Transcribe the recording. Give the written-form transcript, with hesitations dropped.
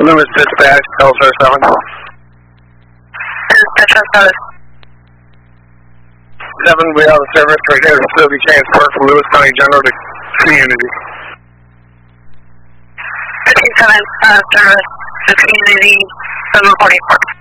Lewis Dispatch, L07. Dispatch 7, we have a service right here, facility transport from Lewis County General to community. 57, service to community, 744.